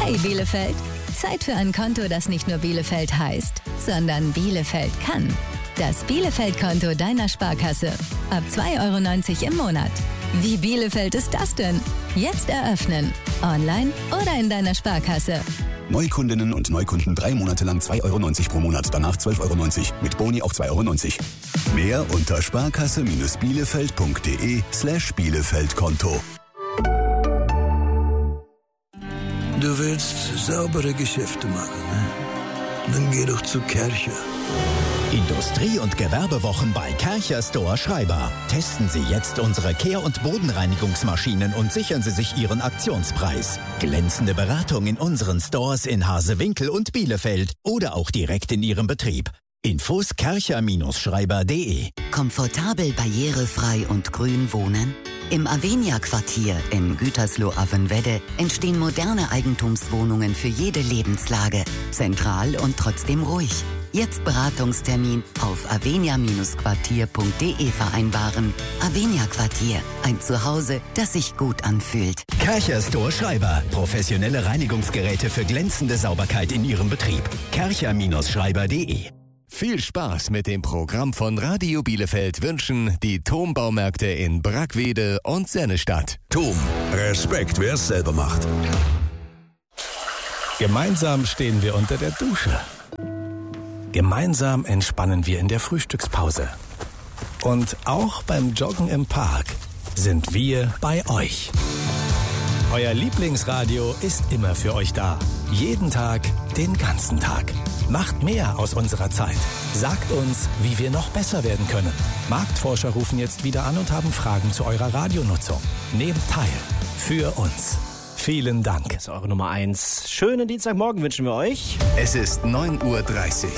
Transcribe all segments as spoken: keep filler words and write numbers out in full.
Hey Bielefeld, Zeit für ein Konto, das nicht nur Bielefeld heißt, sondern Bielefeld kann. Das Bielefeld-Konto deiner Sparkasse. Ab zwei Euro neunzig im Monat. Wie Bielefeld ist das denn? Jetzt eröffnen. Online oder in deiner Sparkasse. Neukundinnen und Neukunden drei Monate lang zwei Euro neunzig pro Monat, danach zwölf Euro neunzig. Mit Boni auch zwei Euro neunzig. Mehr unter sparkasse-bielefeld.de slash Bielefeld-Konto. Du willst saubere Geschäfte machen, ne? Dann geh doch zu Kärcher. Industrie- und Gewerbewochen bei Kärcher Store Schreiber. Testen Sie jetzt unsere Kehr- und Bodenreinigungsmaschinen und sichern Sie sich Ihren Aktionspreis. Glänzende Beratung in unseren Stores in Hasewinkel und Bielefeld oder auch direkt in Ihrem Betrieb. Infos kärcher Schreiber punkt de. Komfortabel, barrierefrei und grün wohnen? Im Avenia-Quartier in Gütersloh-Avenwedde entstehen moderne Eigentumswohnungen für jede Lebenslage. Zentral und trotzdem ruhig. Jetzt Beratungstermin auf avenia Quartier punkt de vereinbaren. Avenia Quartier, ein Zuhause, das sich gut anfühlt. Kärcher Store Schreiber. Professionelle Reinigungsgeräte für glänzende Sauberkeit in Ihrem Betrieb. kärcher Schreiber punkt de. Viel Spaß mit dem Programm von Radio Bielefeld wünschen die Thom-Baumärkte in Brackwede und Sennestadt. Thom, Respekt, wer es selber macht. Gemeinsam stehen wir unter der Dusche. Gemeinsam entspannen wir in der Frühstückspause. Und auch beim Joggen im Park sind wir bei euch. Euer Lieblingsradio ist immer für euch da. Jeden Tag, den ganzen Tag. Macht mehr aus unserer Zeit. Sagt uns, wie wir noch besser werden können. Marktforscher rufen jetzt wieder an und haben Fragen zu eurer Radionutzung. Nehmt teil. Für uns. Vielen Dank. Das ist eure Nummer eins. Schönen Dienstagmorgen wünschen wir euch. Es ist neun Uhr dreißig.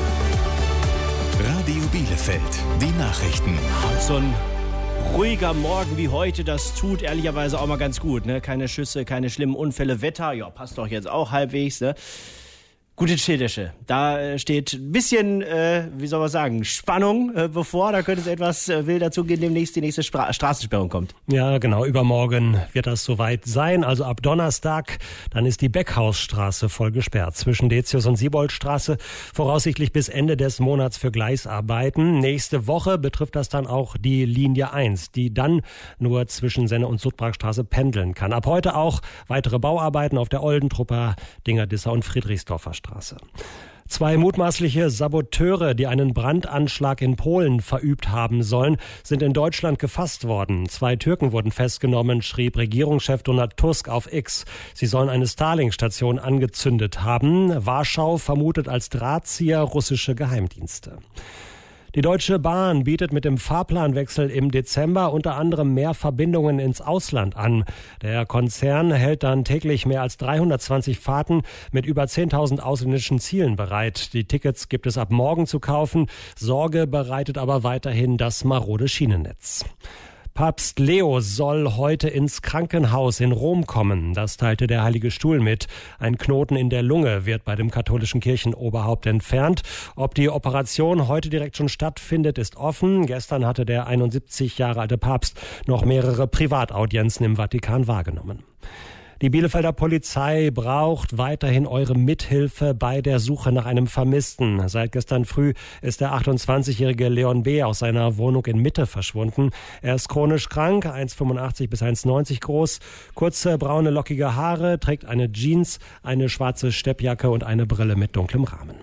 Radio Bielefeld, die Nachrichten. Und so ein ruhiger Morgen wie heute, das tut ehrlicherweise auch mal ganz gut. Ne? Keine Schüsse, keine schlimmen Unfälle. Wetter, ja, passt doch jetzt auch halbwegs. Ne? Gute Schildische. Da steht ein bisschen, äh, wie soll man sagen, Spannung äh, bevor. Da könnte es etwas äh, wilder zugehen, demnächst die nächste Stra- Straßensperrung kommt. Ja, genau. Übermorgen wird das soweit sein. Also ab Donnerstag, dann ist die Beckhausstraße voll gesperrt. Zwischen Decius und Sieboldstraße voraussichtlich bis Ende des Monats für Gleisarbeiten. Nächste Woche betrifft das dann auch die Linie eins, die dann nur zwischen Senne- und Sudbrachstraße pendeln kann. Ab heute auch weitere Bauarbeiten auf der Oldentrupper, Dingerdisser und Friedrichsdorfer Straße. Zwei mutmaßliche Saboteure, die einen Brandanschlag in Polen verübt haben sollen, sind in Deutschland gefasst worden. Zwei Türken wurden festgenommen, schrieb Regierungschef Donald Tusk auf X. Sie sollen eine Starlink-Station angezündet haben. Warschau vermutet als Drahtzieher russische Geheimdienste. Die Deutsche Bahn bietet mit dem Fahrplanwechsel im Dezember unter anderem mehr Verbindungen ins Ausland an. Der Konzern hält dann täglich mehr als dreihundertzwanzig Fahrten mit über zehntausend ausländischen Zielen bereit. Die Tickets gibt es ab morgen zu kaufen. Sorge bereitet aber weiterhin das marode Schienennetz. Papst Leo soll heute ins Krankenhaus in Rom kommen. Das teilte der Heilige Stuhl mit. Ein Knoten in der Lunge wird bei dem katholischen Kirchenoberhaupt entfernt. Ob die Operation heute direkt schon stattfindet, ist offen. Gestern hatte der einundsiebzig Jahre alte Papst noch mehrere Privataudienzen im Vatikan wahrgenommen. Die Bielefelder Polizei braucht weiterhin eure Mithilfe bei der Suche nach einem Vermissten. Seit gestern früh ist der achtundzwanzigjährige Leon B. aus seiner Wohnung in Mitte verschwunden. Er ist chronisch krank, eins Komma fünfundachtzig bis eins Komma neunzig groß, kurze braune lockige Haare, trägt eine Jeans, eine schwarze Steppjacke und eine Brille mit dunklem Rahmen.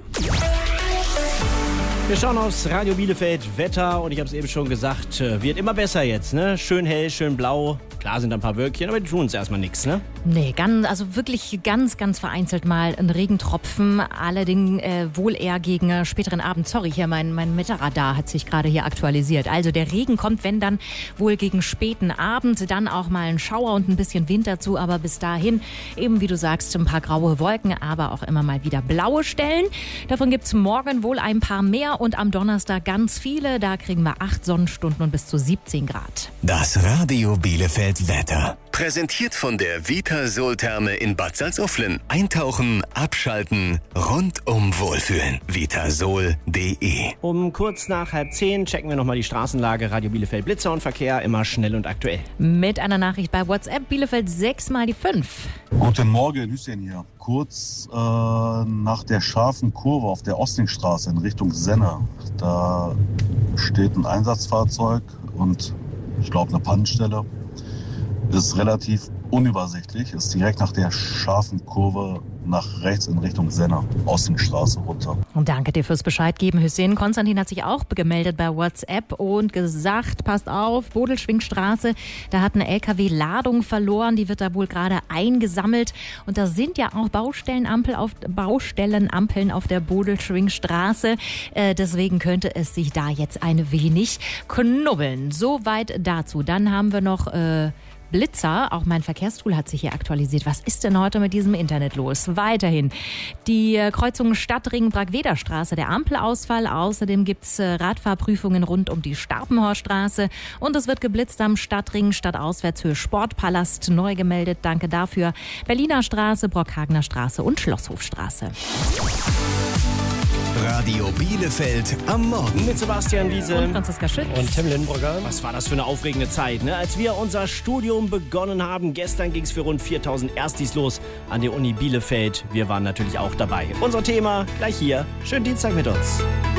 Wir schauen aufs Radio Bielefeld Wetter und ich habe es eben schon gesagt, wird immer besser jetzt, ne? Schön hell, schön blau. Klar sind ein paar Wölkchen, aber die tun uns erstmal nichts, ne? Nee, ganz, also wirklich ganz, ganz vereinzelt mal ein Regentropfen. Allerdings äh, wohl eher gegen äh, späteren Abend. Sorry, hier mein, mein Wetterradar hat sich gerade hier aktualisiert. Also der Regen kommt, wenn dann wohl gegen späten Abend. Dann auch mal ein Schauer und ein bisschen Wind dazu. Aber bis dahin eben, wie du sagst, ein paar graue Wolken, aber auch immer mal wieder blaue Stellen. Davon gibt's morgen wohl ein paar mehr und am Donnerstag ganz viele. Da kriegen wir acht Sonnenstunden und bis zu siebzehn Grad. Das Radio Bielefeld Wetter. Präsentiert von der Vitasol-Therme in Bad Salzuflen. Eintauchen, abschalten, rundum wohlfühlen. vitasol punkt de. Um kurz nach halb zehn checken wir nochmal die Straßenlage. Radio Bielefeld, Blitzer und Verkehr, immer schnell und aktuell. Mit einer Nachricht bei WhatsApp, Bielefeld sechs mal die fünf. Guten Morgen, Lucien hier. Kurz äh, nach der scharfen Kurve auf der Ostlingstraße in Richtung Senne. Da steht ein Einsatzfahrzeug und ich glaube eine Pannenstelle. Ist relativ unübersichtlich, ist direkt nach der scharfen Kurve nach rechts in Richtung Senne, Ostlingstraße runter. Und danke dir fürs Bescheid geben, Hüseyin. Konstantin hat sich auch gemeldet bei WhatsApp und gesagt, passt auf, Bodelschwingstraße, da hat eine L K W Ladung verloren, die wird da wohl gerade eingesammelt. Und da sind ja auch Baustellenampel auf, Baustellenampeln auf der Bodelschwingstraße. Äh, deswegen könnte es sich da jetzt ein wenig knubbeln. Soweit dazu. Dann haben wir noch Äh, Blitzer, auch mein Verkehrstool hat sich hier aktualisiert. Was ist denn heute mit diesem Internet los? Weiterhin die Kreuzung Stadtring-Bragweder-Straße, der Ampelausfall. Außerdem gibt es Radfahrprüfungen rund um die Starpenhorststraße. Und es wird geblitzt am Stadtring stadtauswärtshöhe Sportpalast. Neu gemeldet, danke dafür. Berliner Straße, Brockhagener Straße und Schlosshofstraße. Radio Bielefeld am Morgen. Mit Sebastian Wiese und Franziska Schütz und Tim Lindbrugger. Was war das für eine aufregende Zeit, ne? Als wir unser Studium begonnen haben. Gestern ging es für rund viertausend Erstis los an der Uni Bielefeld. Wir waren natürlich auch dabei. Unser Thema gleich hier. Schönen Dienstag mit uns.